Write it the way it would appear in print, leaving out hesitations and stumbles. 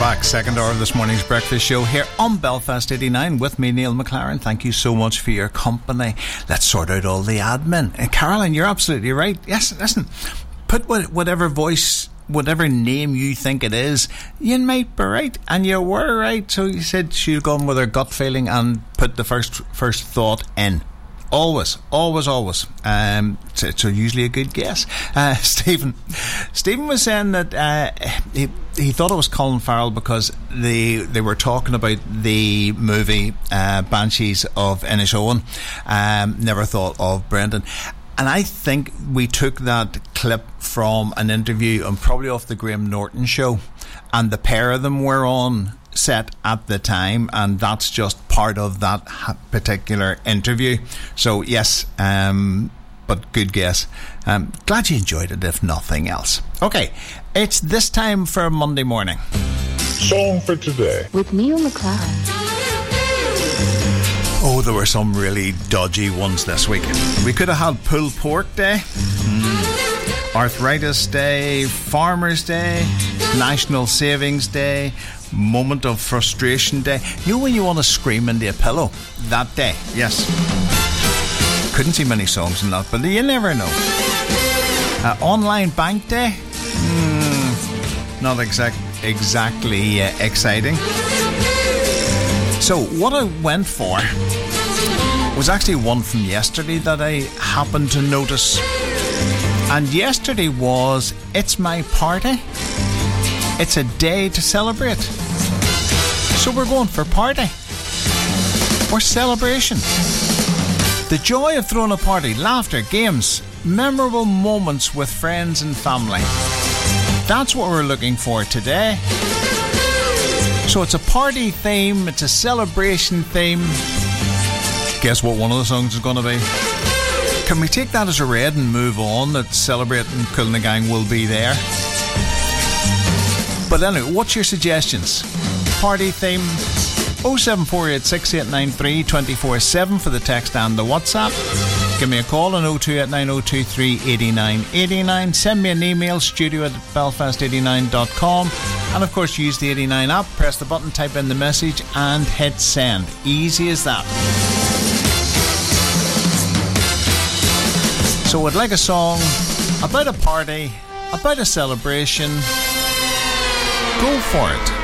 back. Second hour of this morning's breakfast show here on Belfast 89 with me, Neil McLaren. Thank you so much for your company. Let's sort out all the admin. Caroline, you're absolutely right. Yes, listen, put whatever voice, whatever name you think it is, you might be right, and you were right. So you said she'd gone with her gut feeling and put the first thought in. Always. It's usually a good guess. Stephen was saying that he thought it was Colin Farrell because they were talking about the movie Banshees of Inishowen. Never thought of Brendan. And I think we took that clip from an interview and probably off the Graham Norton show, and the pair of them were on set at the time, and that's just part of that particular interview. So yes, but good guess. Glad you enjoyed it, if nothing else. Okay, it's this time for Monday morning. Song for today with Neil McLaren. Oh, there were some really dodgy ones this week. We could have had Pulled Pork Day, Arthritis Day, Farmers Day, National Savings Day, Moment of Frustration Day. You know when you want to scream into a pillow? That day, yes. Couldn't see many songs in that, but you never know. Online Bank Day? Not exactly exciting. So what I went for was actually one from yesterday that I happened to notice. And yesterday was It's My Party. It's a day to celebrate. So we're going for party or celebration. The joy of throwing a party, laughter, games, memorable moments with friends and family. That's what we're looking for today. So it's a party theme, it's a celebration theme. Guess what one of the songs is going to be? Can we take that as a read and move on? That Celebrating Kool and the Gang will be there. But anyway, what's your suggestions? Party theme 07486 247 for the text and the WhatsApp. Give me a call on 0289023889. Send me an email, studio@belfast89.com. And of course, use the 89 app, press the button, type in the message and hit send. Easy as that. So I'd like a song about a party, about a celebration. Go for it.